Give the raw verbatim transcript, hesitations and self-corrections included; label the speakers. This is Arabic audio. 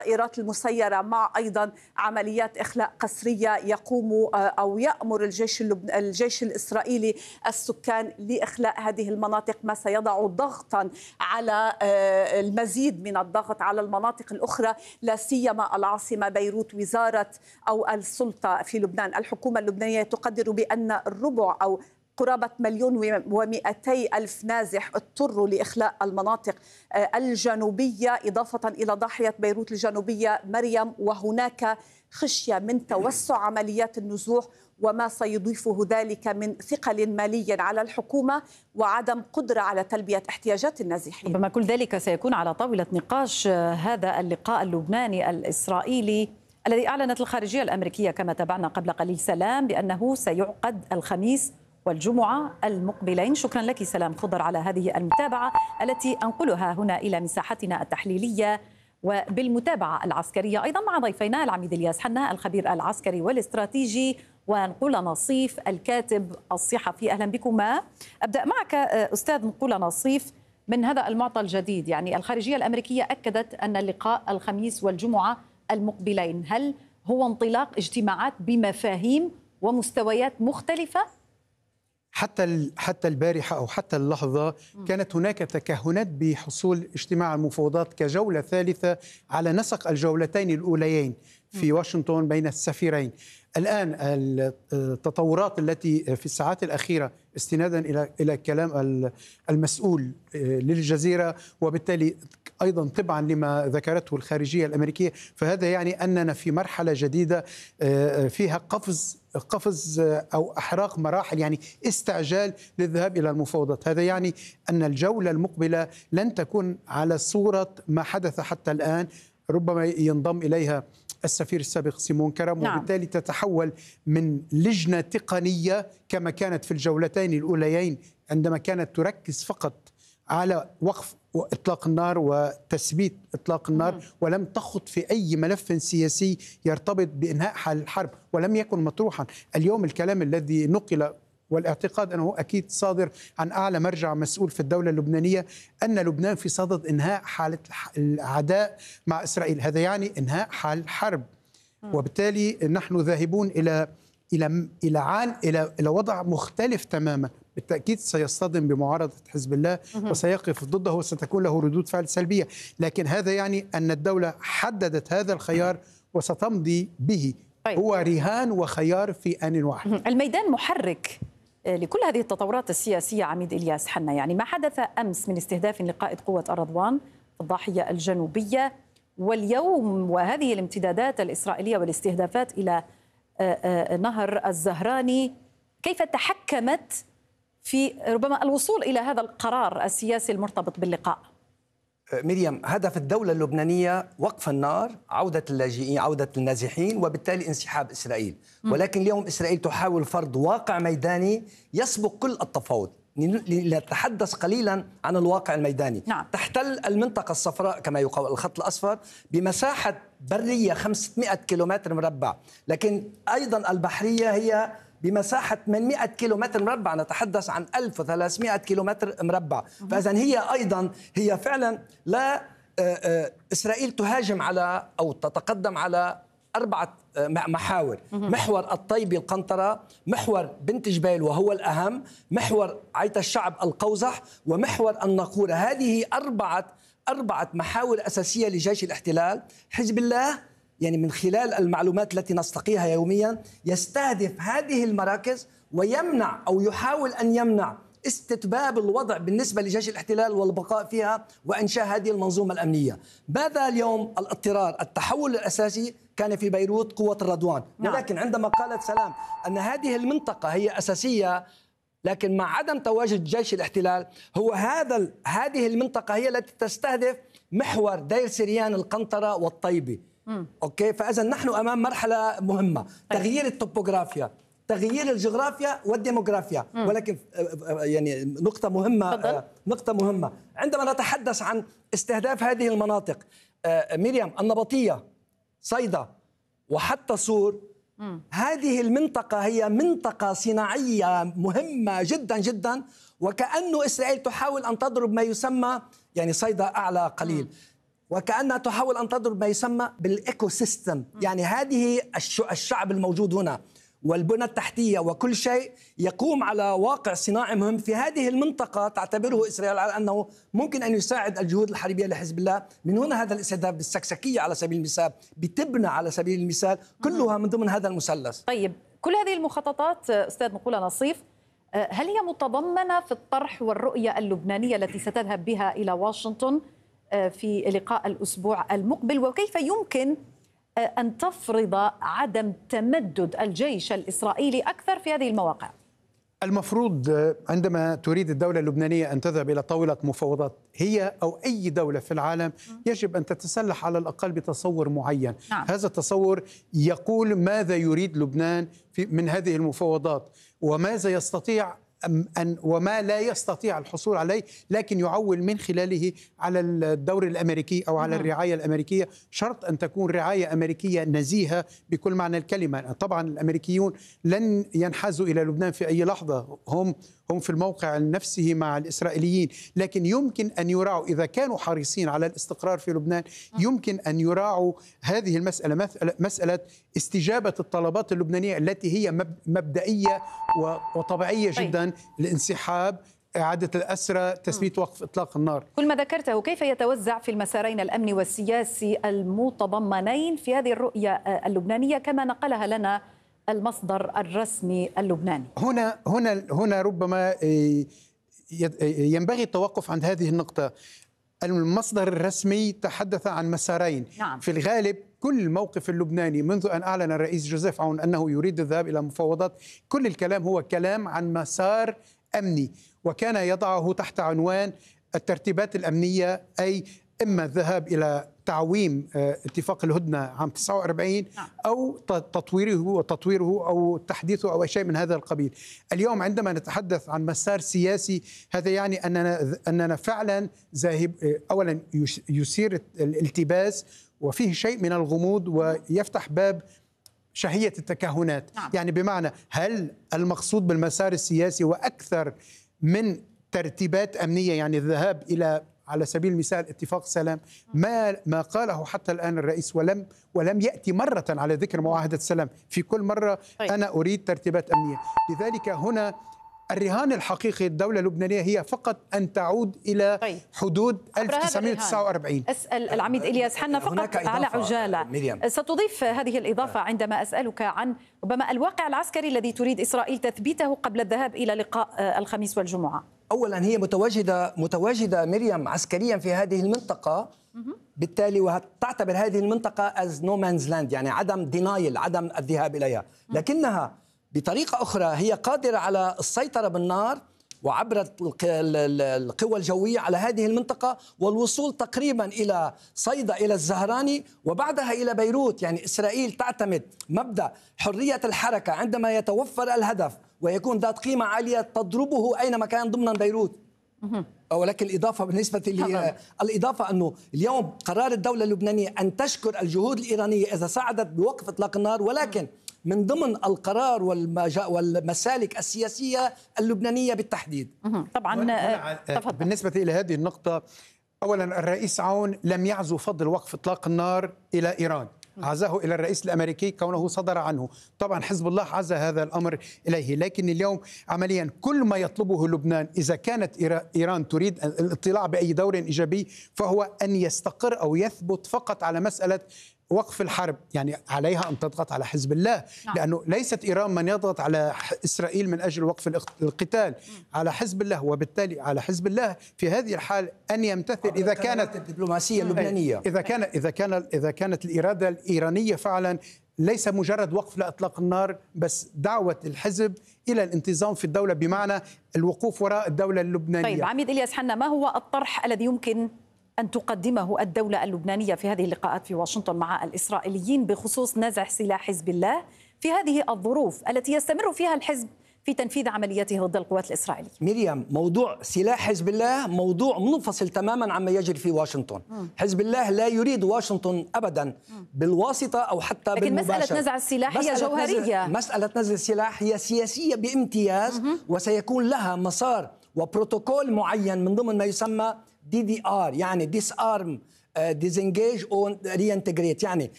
Speaker 1: الطائرات المسيرة، مع أيضا عمليات إخلاء قسرية يقوم أو يأمر الجيش الجيش الإسرائيلي السكان لإخلاء هذه المناطق، ما سيضع ضغطا على المزيد من الضغط على المناطق الأخرى، لا سيما العاصمة بيروت. وزارة أو السلطة في لبنان، الحكومة اللبنانية تقدر بأن الربع أو قرابة مليون ومئتي ألف نازح اضطروا لإخلاء المناطق الجنوبية، إضافة إلى ضاحية بيروت الجنوبية مريم، وهناك خشية من توسع عمليات النزوح وما سيضيفه ذلك من ثقل مالي على الحكومة وعدم قدرة على تلبية احتياجات النازحين.
Speaker 2: ربما كل ذلك سيكون على طاولة نقاش هذا اللقاء اللبناني الإسرائيلي الذي أعلنت الخارجية الأمريكية كما تابعنا قبل قليل سلام بأنه سيعقد الخميس والجمعة المقبلين. شكرا لك سلام خضر على هذه المتابعة التي أنقلها هنا إلى مساحتنا التحليلية وبالمتابعة العسكرية، أيضا مع ضيفينا العميد إلياس حنا الخبير العسكري والاستراتيجي ونقول نصيف الكاتب الصحفي. أهلا بكما. أبدأ معك أستاذ نقول نصيف من هذا المعطى الجديد، يعني الخارجية الأمريكية أكدت أن اللقاء الخميس والجمعة المقبلين، هل هو انطلاق اجتماعات بمفاهيم ومستويات مختلفة؟
Speaker 3: حتى حتى البارحة أو حتى اللحظة كانت هناك تكهنات بحصول اجتماع المفاوضات كجولة ثالثة على نسق الجولتين الأوليين في واشنطن بين السفيرين. الآن التطورات التي في الساعات الأخيرة استنادا إلى إلى كلام المسؤول للجزيرة وبالتالي أيضا طبعا لما ذكرته الخارجية الأمريكية، فهذا يعني أننا في مرحلة جديدة فيها قفز قفز أو أحراق مراحل، يعني استعجال للذهاب إلى المفاوضات. هذا يعني أن الجولة المقبلة لن تكون على صورة ما حدث حتى الآن، ربما ينضم إليها السفير السابق سيمون كرم، نعم. وبالتالي تتحول من لجنة تقنية كما كانت في الجولتين الأوليين عندما كانت تركز فقط على وقف وإطلاق النار وتثبيت إطلاق النار، مم. ولم تخط في أي ملف سياسي يرتبط بإنهاء حال الحرب ولم يكن مطروحا. اليوم الكلام الذي نقل والاعتقاد أنه أكيد صادر عن أعلى مرجع مسؤول في الدولة اللبنانية أن لبنان في صدد إنهاء حالة العداء مع إسرائيل، هذا يعني إنهاء حال الحرب، وبالتالي نحن ذاهبون إلى إلى إلى عال إلى إلى وضع مختلف تماما. بالتأكيد سيصطدم بمعارضة حزب الله وسيقف ضده وستكون له ردود فعل سلبية، لكن هذا يعني أن الدولة حددت هذا الخيار وستمضي به. طيب. هو رهان وخيار في آن واحد.
Speaker 2: الميدان محرك لكل هذه التطورات السياسية عميد إلياس حنا، يعني ما حدث أمس من استهداف لقائد قوة الرضوان في الضاحية الجنوبية، واليوم وهذه الامتدادات الإسرائيلية والاستهدافات إلى نهر الزهراني، كيف تحكمت في ربما الوصول إلى هذا القرار السياسي المرتبط باللقاء؟
Speaker 4: مريم، هدف الدولة اللبنانية وقف النار، عودة اللاجئين، عودة النازحين، وبالتالي انسحاب إسرائيل. ولكن اليوم إسرائيل تحاول فرض واقع ميداني يسبق كل التفاوض. لنتحدث قليلا عن الواقع الميداني. نعم. تحتل المنطقة الصفراء كما يقال الخط الأصفر بمساحة برية خمسمئة كيلومتر مربع، لكن أيضا البحرية هي بمساحة ثمانمئة كيلومتر مربع، نتحدث عن ألف وثلاثمئة كيلومتر مربع. فإذا هي أيضا هي فعلا لا إسرائيل تهاجم على أو تتقدم على أربعة محاور: محور الطيبي القنطرة، محور بنت جبيل وهو الأهم، محور عيت الشعب القوزح، ومحور الناقورة. هذه أربعة أربعة محاور أساسية لجيش الاحتلال. حزب الله يعني من خلال المعلومات التي نستقيها يوميا يستهدف هذه المراكز ويمنع أو يحاول أن يمنع استتباب الوضع بالنسبة لجيش الاحتلال والبقاء فيها وإنشاء هذه المنظومة الأمنية. ماذا اليوم الاضطرار؟ التحول الأساسي كان في بيروت قوة الرضوان، ولكن عندما قالت سلام أن هذه المنطقة هي أساسية لكن مع عدم تواجد جيش الاحتلال، هو هذا هذه المنطقة هي التي تستهدف محور دير سريان القنطرة والطيبي. م. أوكي، فإذا نحن أمام مرحلة مهمة، تغيير التوبوغرافيا، تغيير الجغرافيا والديموغرافيا. م. ولكن يعني نقطة مهمة فضل. نقطة مهمة عندما نتحدث عن استهداف هذه المناطق، مريم، النبطية، صيدا، وحتى صور، م. هذه المنطقة هي منطقة صناعية مهمة جدا جدا، وكأنه إسرائيل تحاول أن تضرب ما يسمى يعني صيدا أعلى قليل. م. وكأنها تحاول أن تضرب ما يسمى بالإيكو سيستم، يعني هذه الشعب الموجود هنا والبنى التحتية وكل شيء يقوم على واقع صناعي مهم في هذه المنطقة تعتبره إسرائيل على أنه ممكن أن يساعد الجهود الحربية لحزب الله. من هنا هذا الاستهداف بالسكسكية على سبيل المثال، بتبنى على سبيل المثال، كلها من ضمن هذا المثلث.
Speaker 2: طيب كل هذه المخططات أستاذ نقولة نصيف هل هي متضمنة في الطرح والرؤية اللبنانية التي ستذهب بها إلى واشنطن في لقاء الأسبوع المقبل، وكيف يمكن أن تفرض عدم تمدد الجيش الإسرائيلي أكثر في هذه المواقع؟
Speaker 3: المفروض عندما تريد الدولة اللبنانية أن تذهب إلى طاولة مفاوضات، هي أو أي دولة في العالم يجب أن تتسلح على الأقل بتصور معين. نعم. هذا التصور يقول ماذا يريد لبنان في من هذه المفاوضات، وماذا يستطيع أن وما لا يستطيع الحصول عليه، لكن يعول من خلاله على الدور الأمريكي أو على الرعاية الأمريكية، شرط أن تكون رعاية أمريكية نزيهة بكل معنى الكلمة. طبعا الأمريكيون لن ينحازوا إلى لبنان في أي لحظة، هم هم في الموقع نفسه مع الإسرائيليين، لكن يمكن أن يراعوا إذا كانوا حريصين على الاستقرار في لبنان، يمكن أن يراعوا هذه المسألة، مسألة استجابة الطلبات اللبنانية التي هي مبدئية وطبيعية جدا، الانسحاب، إعادة الأسرى، تثبيت وقف إطلاق النار.
Speaker 2: كل ما ذكرته كيف يتوزع في المسارين الأمني والسياسي المتضمنين في هذه الرؤية اللبنانية كما نقلها لنا المصدر الرسمي اللبناني؟
Speaker 3: هنا هنا هنا ربما ينبغي التوقف عند هذه النقطة. المصدر الرسمي تحدث عن مسارين. نعم. في الغالب كل الموقف اللبناني منذ أن أعلن الرئيس جوزيف عون أنه يريد الذهاب إلى مفاوضات، كل الكلام هو كلام عن مسار أمني، وكان يضعه تحت عنوان الترتيبات الأمنية، أي إما الذهاب إلى تعويم اتفاق الهدنة عام تسعة وأربعين أو تطويره وتطويره أو تحديثه أو شيء من هذا القبيل. اليوم عندما نتحدث عن مسار سياسي، هذا يعني أننا أننا فعلا ذاهب أولا يثير الالتباس وفيه شيء من الغموض ويفتح باب شهية التكهنات. نعم. يعني بمعنى هل المقصود بالمسار السياسي وأكثر من ترتيبات أمنية، يعني الذهاب إلى على سبيل المثال اتفاق سلام، ما ما قاله حتى الآن الرئيس، ولم ولم يأتي مرة على ذكر معاهدة سلام، في كل مرة طيب. أنا أريد ترتيبات أمنية. لذلك هنا الرهان الحقيقي للدولة اللبنانية هي فقط أن تعود إلى طيب. حدود ألف وتسعمائة وتسعة وأربعين.
Speaker 2: أسأل العميد إلياس حنا فقط على عجالة مريم. ستضيف هذه الإضافة عندما أسألك عن ربما الواقع العسكري الذي تريد إسرائيل تثبيته قبل الذهاب إلى لقاء الخميس والجمعة.
Speaker 4: أولا هي متواجدة متواجدة مريم عسكريا في هذه المنطقة، بالتالي وتعتبر هذه المنطقة as no man's land، يعني عدم دينايل، عدم الذهاب إليها، لكنها بطريقة أخرى هي قادرة على السيطرة بالنار وعبر القوى الجوية على هذه المنطقة والوصول تقريبا إلى صيدا، إلى الزهراني، وبعدها إلى بيروت. يعني إسرائيل تعتمد مبدأ حرية الحركة، عندما يتوفر الهدف ويكون ذات قيمة عالية تضربه أينما كان ضمن بيروت. ولكن الإضافة بالنسبة لي الإضافة أنه اليوم قرار الدولة اللبنانية أن تشكر الجهود الإيرانية إذا ساعدت بوقف إطلاق النار، ولكن من ضمن القرار والمسالك السياسية اللبنانية بالتحديد.
Speaker 2: طبعا
Speaker 3: بالنسبة إلى هذه النقطة، أولا الرئيس عون لم يعزو فضل وقف إطلاق النار إلى إيران، عزاه إلى الرئيس الأمريكي كونه صدر عنه. طبعا حزب الله عزى هذا الأمر إليه، لكن اليوم عمليا كل ما يطلبه لبنان إذا كانت إيران تريد الاطلاع بأي دور إيجابي فهو أن يستقر أو يثبت فقط على مسألة وقف الحرب، يعني عليها أن تضغط على حزب الله. نعم. لأنه ليست إيران من يضغط على إسرائيل من أجل وقف القتال، على حزب الله، وبالتالي على حزب الله في هذه الحال أن يمتثل إذا كانت
Speaker 4: الدبلوماسية اللبنانية،
Speaker 3: إذا كان إذا كان إذا كانت الإرادة الإيرانية فعلا ليس مجرد وقف لإطلاق النار، بس دعوة الحزب إلى الانتظام في الدولة، بمعنى الوقوف وراء الدولة اللبنانية.
Speaker 2: طيب عميد إلياس حنا، ما هو الطرح الذي يمكن أن تقدمه الدولة اللبنانية في هذه اللقاءات في واشنطن مع الإسرائيليين بخصوص نزع سلاح حزب الله في هذه الظروف التي يستمر فيها الحزب في تنفيذ عملياته ضد القوات الإسرائيلية؟
Speaker 4: مريم، موضوع سلاح حزب الله موضوع منفصل تماما عما يجري في واشنطن. م. حزب الله لا يريد واشنطن أبدا م. بالواسطة أو حتى
Speaker 2: لكن
Speaker 4: بالمباشر.
Speaker 2: مسألة نزع السلاح هي جوهرية.
Speaker 4: نزل مسألة نزع السلاح هي سياسية بامتياز، م. وسيكون لها مسار وبروتوكول معين من ضمن ما يسمى دي دي آر، يعني ديس آرم ديزنجيج او ريانتجريت، يعني